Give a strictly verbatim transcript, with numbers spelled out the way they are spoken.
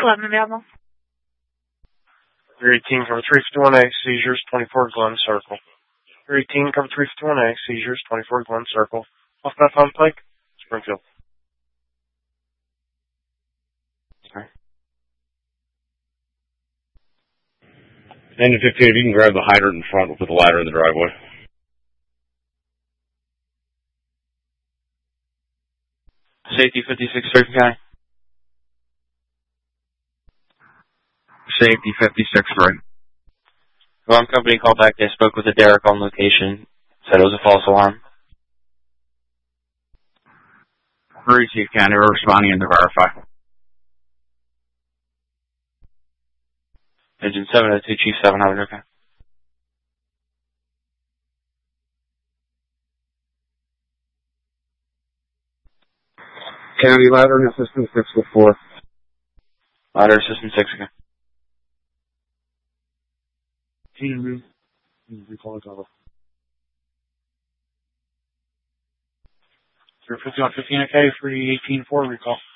eleven available. three eighteen, cover three fifty-one A, seizures, twenty-four Glen Circle. three eighteen, cover three fifty-one A, seizures, twenty-four Glen Circle. Off Beth on Pike, Springfield. Okay. Engine fifteen, if you can grab the hydrant in front, we'll put the ladder in the driveway. Safety fifty-six, Strickland County. Safety fifty-six, right. Alarm company called back. They spoke with the Derrick on location. Said it was a false alarm. Receive County, we're responding in to verify. Engine seven oh two, Chief seven hundred, okay. County ladder and assistant six with four. Ladder assistant six, okay. Can you recall it over? three fifty-one fifteen, okay, three eighteen four recall.